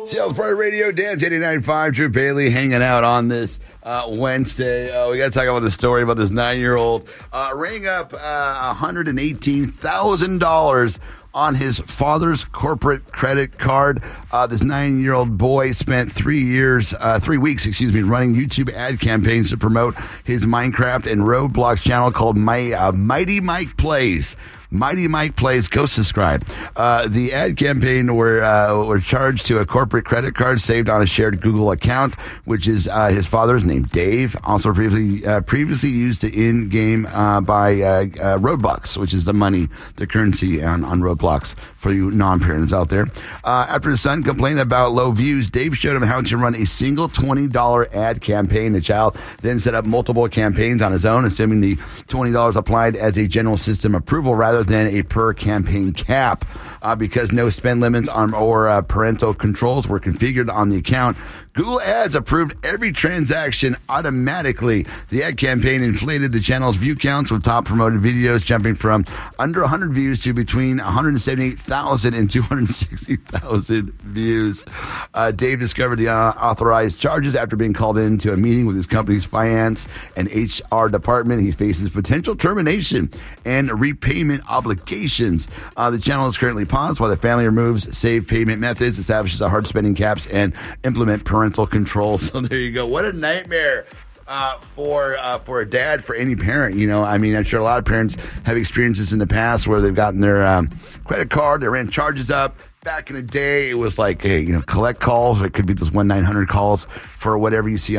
Seattle Pride Radio, Dance 89.5, Drew Bailey hanging out on this Wednesday. We got to talk about the story about this 9-year-old rang up $118,000 on his father's corporate credit card. This 9-year-old boy spent 3 weeks, running YouTube ad campaigns to promote his Minecraft and Roblox channel called Mighty Mike Plays. Mighty Mike Plays. Go subscribe. The ad campaign were charged to a corporate credit card saved on a shared Google account, which is his father's name, Dave. Also previously used to in-game by Robux, which is the currency on Roblox for you non-parents out there. After his son complained about low views, Dave showed him how to run a single $20 ad campaign. The child then set up multiple campaigns on his own, assuming the $20 applied as a general system approval rather than a per campaign cap. Because no spend limits or parental controls were configured on the account, Google Ads approved every transaction automatically. The ad campaign inflated the channel's view counts, with top promoted videos jumping from under 100 views to between 178,000 and 260,000 views. Dave discovered the unauthorized charges after being called into a meeting with his company's finance and HR department. He faces potential termination and repayment obligations. The channel is currently paused while the family removes saved payment methods, establishes a hard spending caps, and implement parental controls. So there you go. What a nightmare for a dad, for any parent. You know, I mean, I'm sure a lot of parents have experienced this in the past where they've gotten their credit card, they ran charges up. Back in the day, it was like, hey, collect calls. Or it could be those 1-900 calls for whatever you see